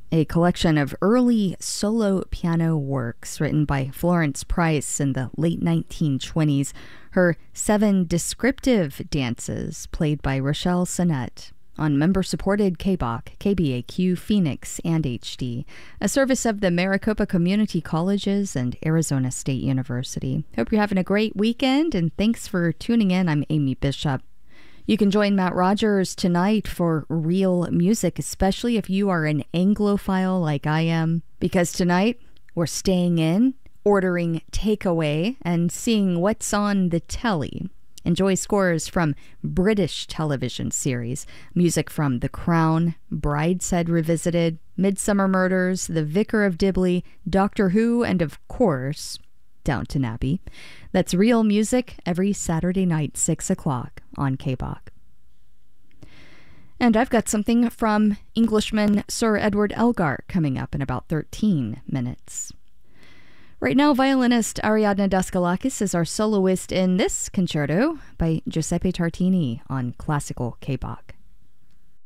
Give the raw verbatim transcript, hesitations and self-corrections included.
a collection of early solo piano works written by Florence Price in the late nineteen twenties, her seven descriptive dances played by Rochelle Sonnett on member-supported K B O C, K B A Q, Phoenix, and H D, a service of the Maricopa Community Colleges and Arizona State University. Hope you're having a great weekend, and thanks for tuning in. I'm Amy Bishop. You can join Matt Rogers tonight for Real Music, especially if you are an Anglophile like I am, because tonight we're staying in, ordering takeaway, and seeing what's on the telly. Enjoy scores from British television series, music from The Crown, Brideshead Revisited, Midsummer Murders, The Vicar of Dibley, Doctor Who, and of course, Downton Abbey. That's Real Music every Saturday night, six o'clock on K B O C. And I've got something from Englishman Sir Edward Elgar coming up in about thirteen minutes. Right now, violinist Ariadne Daskalakis is our soloist in this concerto by Giuseppe Tartini on Classical K B O C.